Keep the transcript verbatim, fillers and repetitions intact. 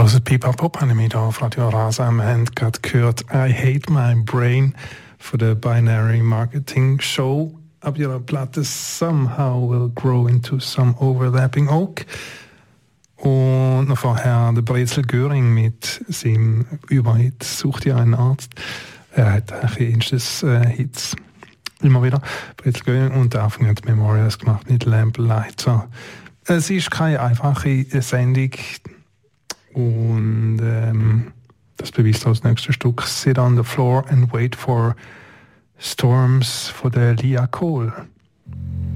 hört Pipa Pop, habe ich mich hier auf Radio Rasa. Wir haben gerade gehört «I Hate My Brain» von der Binary Marketing Show. Ab ihrer Platte «Somehow Will Grow Into Some Overlapping Oak». Und noch vorher der Brezel Göring mit seinem Überhit «Such dir einen Arzt». Er hat eigentlich instes äh, Hits. Immer wieder. Brezel Göring und der Anfang hat Memorials gemacht mit Lamplighter. Es ist keine einfache Sendung. Und ähm, das beweist auch das nächste Stück «Sit on the Floor and Wait for Storms» von der Lia Cole.